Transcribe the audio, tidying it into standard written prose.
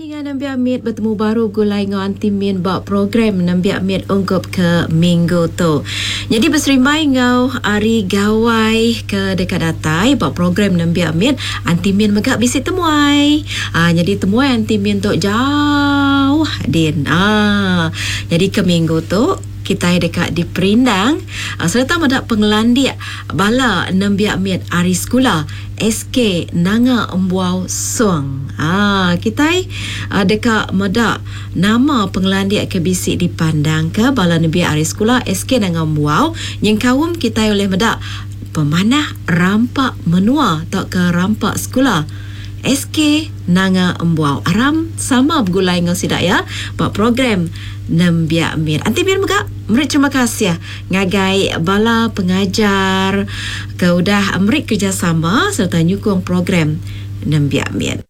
Dengan Nambi Amit bertemu baru gulai dengan Antimin bak program Nambi Amit ungkup ke minggu tu. Jadi berserimbai ngau hari gawai ke dekat datai bak program Nambi Amit Antimin megak bisi temuai. Jadi temuai Antimin tu jauh din. Jadi ke minggu tu kita dekat di Perindang serta mendak pengelandia bala Nambi Amit hari sekolah SK Nanga Embuau Suang. Kita dekat medak nama pengelandia ke bisik dipandang ke bala Nambi hari sekolah SK Nanga Embuau yang kawum kita oleh medak pemanah rampak menua tak ke rampak sekolah SK Nanga Embuau. Aram sama bergulai dengan sidak ya buat program Nambi Amit. Antimin megak merik terima kasih ya ngagai bala pengajar ke udah merik kerjasama serta nyukung program Nambi Amit.